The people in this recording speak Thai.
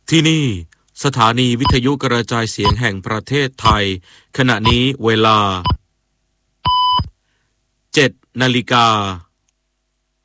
ที่นี่สถานีวิทยุกระจายเสียงแห่งประเทศไทยขณะนี้เวลา7 นาฬิกา